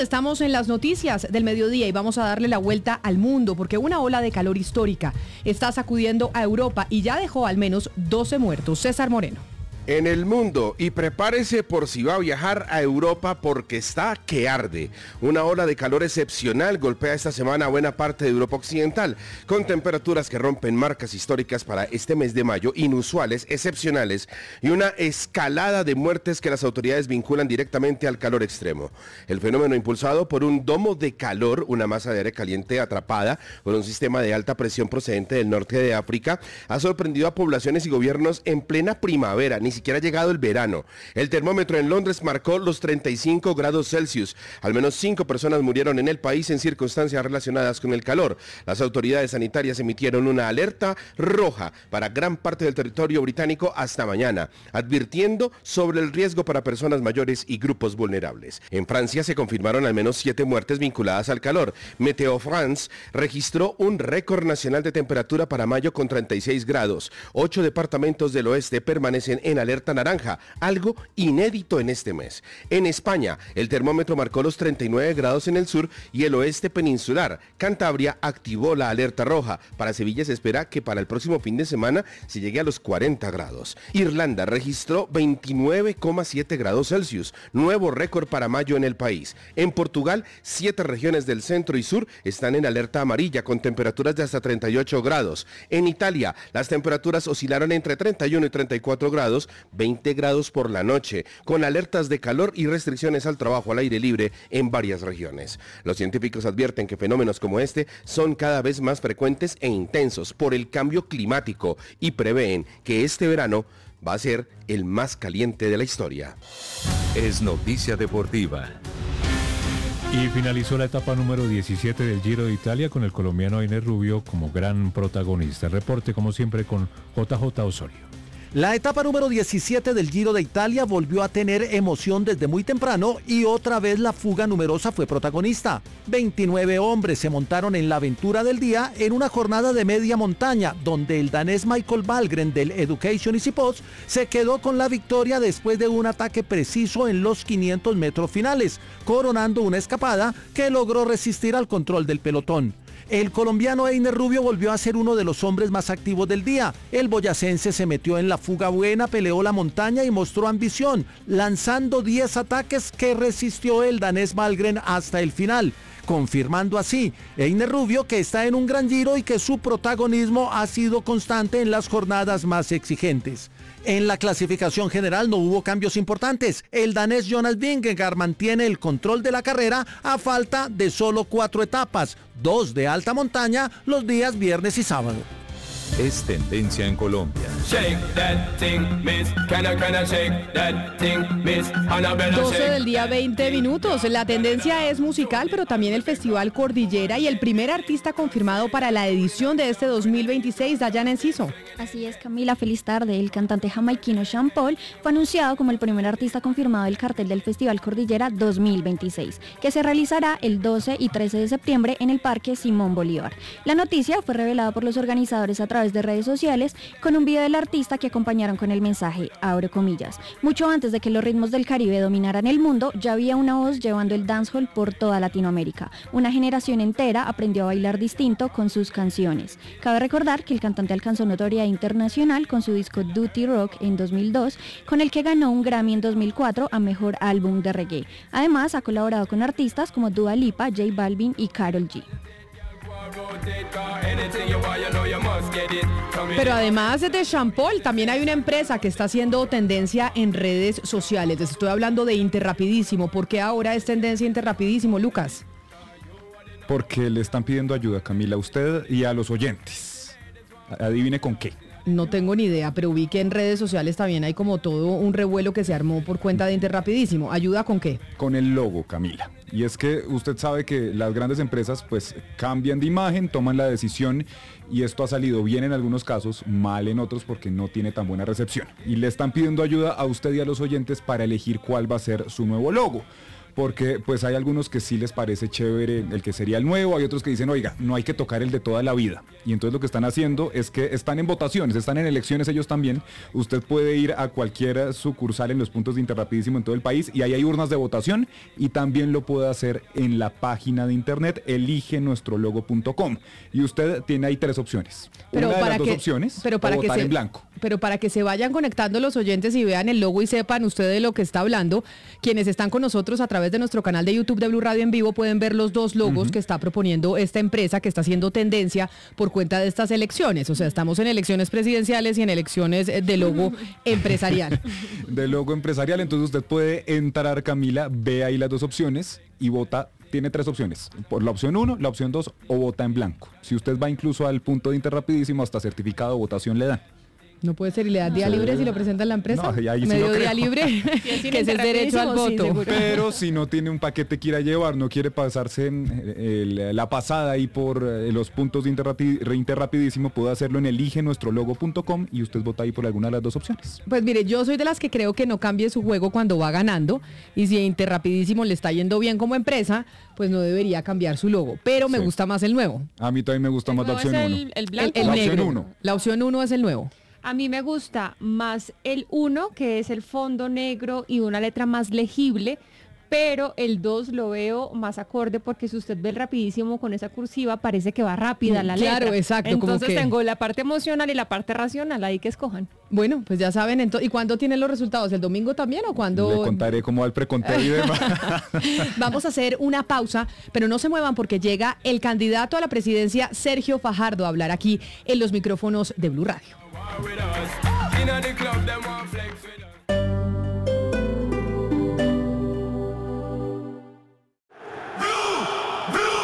Estamos en las noticias del mediodía y vamos a darle la vuelta al mundo porque una ola de calor histórica está sacudiendo a Europa y ya dejó al menos 12 muertos. César Moreno. En el mundo, y prepárese por si va a viajar a Europa porque está que arde. Una ola de calor excepcional golpea esta semana a buena parte de Europa Occidental, con temperaturas que rompen marcas históricas para este mes de mayo, inusuales, excepcionales, y una escalada de muertes que las autoridades vinculan directamente al calor extremo. El fenómeno impulsado por un domo de calor, una masa de aire caliente atrapada por un sistema de alta presión procedente del norte de África, ha sorprendido a poblaciones y gobiernos en plena primavera. Ni siquiera ha llegado el verano. El termómetro en Londres marcó los 35 grados Celsius. Al menos 5 personas murieron en el país en circunstancias relacionadas con el calor. Las autoridades sanitarias emitieron una alerta roja para gran parte del territorio británico hasta mañana, advirtiendo sobre el riesgo para personas mayores y grupos vulnerables. En Francia se confirmaron al menos 7 muertes vinculadas al calor. Meteo France registró un récord nacional de temperatura para mayo con 36 grados. 8 departamentos del oeste permanecen en alerta naranja, algo inédito en este mes. En España, el termómetro marcó los 39 grados en el sur y el oeste peninsular. Cantabria activó la alerta roja. Para Sevilla se espera que para el próximo fin de semana se llegue a los 40 grados. Irlanda registró 29,7 grados Celsius, nuevo récord para mayo en el país. En Portugal, 7 regiones del centro y sur están en alerta amarilla con temperaturas de hasta 38 grados. En Italia, las temperaturas oscilaron entre 31 y 34 grados, 20 grados por la noche, con alertas de calor y restricciones al trabajo al aire libre en varias regiones. Los científicos advierten que fenómenos como este son cada vez más frecuentes e intensos por el cambio climático y prevén que este verano va a ser el más caliente de la historia. Es noticia deportiva. Y finalizó la etapa número 17 del Giro de Italia con el colombiano Einer Rubio como gran protagonista. El reporte, como siempre, con JJ Osorio. La etapa número 17 del Giro de Italia volvió a tener emoción desde muy temprano y otra vez la fuga numerosa fue protagonista. 29 hombres se montaron en la aventura del día en una jornada de media montaña, donde el danés Michael Valgren del Education Easypost se quedó con la victoria después de un ataque preciso en los 500 metros finales, coronando una escapada que logró resistir al control del pelotón. El colombiano Einer Rubio volvió a ser uno de los hombres más activos del día. El boyacense se metió en la fuga buena, peleó la montaña y mostró ambición, lanzando 10 ataques que resistió el danés Valgren hasta el final, confirmando así Einer Rubio que está en un gran Giro y que su protagonismo ha sido constante en las jornadas más exigentes. En la clasificación general no hubo cambios importantes. El danés Jonas Vingegaard mantiene el control de la carrera a falta de solo 4 etapas, 2 de alta montaña los días viernes y sábado. Es tendencia en Colombia. 12 del día, 20 minutos. La tendencia es musical, pero también el Festival Cordillera y el primer artista confirmado para la edición de este 2026, Dayana Enciso. Así es, Camila, feliz tarde. El cantante jamaiquino Sean Paul fue anunciado como el primer artista confirmado del cartel del Festival Cordillera 2026, que se realizará el 12 y 13 de septiembre en el Parque Simón Bolívar. La noticia fue revelada por los organizadores a través de redes sociales con un video del artista que acompañaron con el mensaje, abro comillas: mucho antes de que los ritmos del Caribe dominaran el mundo, ya había una voz llevando el dancehall por toda Latinoamérica. Una generación entera aprendió a bailar distinto con sus canciones. Cabe recordar que el cantante alcanzó notoriedad internacional con su disco Duty Rock en 2002, con el que ganó un Grammy en 2004 a Mejor Álbum de Reggae. Además, ha colaborado con artistas como Dua Lipa, J Balvin y Karol G. Pero además de Sean Paul, también hay una empresa que está haciendo tendencia en redes sociales. Les estoy hablando de Interrapidísimo. ¿Por qué ahora es tendencia Interrapidísimo, Lucas? Porque le están pidiendo ayuda, Camila, a usted y a los oyentes. Adivine con qué. No tengo ni idea, pero vi que en redes sociales también hay como todo un revuelo que se armó por cuenta de Interrapidísimo. ¿Ayuda con qué? Con el logo, Camila. Y es que usted sabe que las grandes empresas pues cambian de imagen, toman la decisión y esto ha salido bien en algunos casos, mal en otros porque no tiene tan buena recepción. Y le están pidiendo ayuda a usted y a los oyentes para elegir cuál va a ser su nuevo logo. porque pues hay algunos que sí les parece chévere el que sería el nuevo, hay otros que dicen, oiga, no hay que tocar el de toda la vida. Y entonces lo que están haciendo es que están en votaciones, están en elecciones ellos también. Usted puede ir a cualquier sucursal en los puntos de Interrapidísimo en todo el país y ahí hay urnas de votación, y también lo puede hacer en la página de internet eligenuestrologo.com, y usted tiene ahí 3 opciones. Pero Una de para las 2 que, opciones, pero para o que votar se, en blanco. Pero para que se vayan conectando los oyentes y vean el logo y sepan ustedes de lo que está hablando, quienes están con nosotros a través de nuestro canal de YouTube de Blue Radio en vivo pueden ver los 2 logos que está proponiendo esta empresa que está haciendo tendencia por cuenta de estas elecciones. O sea, estamos en elecciones presidenciales y en elecciones de logo empresarial. De logo empresarial, entonces usted puede entrar, Camila, ve ahí las 2 opciones y vota. Tiene 3 opciones, por la opción 1, la opción 2 o vota en blanco. Si usted va incluso al punto de Interrapidísimo, hasta certificado de votación le dan. No puede ser, y le dan día libre si lo presenta en la empresa. No, ahí sí medio no día creo. libre, que ese es derecho al voto. Pero si no tiene un paquete que ir a llevar, no quiere pasarse en la pasada ahí por los puntos de Interrapidísimo, puede hacerlo en eligenuestrologo.com y usted vota ahí por alguna de las 2 opciones. Pues mire, yo soy de las que creo que no cambie su juego cuando va ganando, y si a Interrapidísimo le está yendo bien como empresa, pues no debería cambiar su logo, pero me gusta más el nuevo. A mí también me gusta más la opción 1. El blanco. El La negro. opción 1. La opción 1 es el nuevo. A mí me gusta más el 1, que es el fondo negro y una letra más legible, pero el 2 lo veo más acorde, porque si usted ve el Rapidísimo con esa cursiva, parece que va rápida la letra. Claro, exacto. Entonces como que... tengo la parte emocional y la parte racional, ahí que escojan. Bueno, pues ya saben, ¿y cuándo tienen los resultados? ¿El domingo también o cuándo? Le contaré cómo va el preconteo y demás. Vamos a hacer una pausa, pero no se muevan porque llega el candidato a la presidencia, Sergio Fajardo, a hablar aquí en los micrófonos de Blue Radio.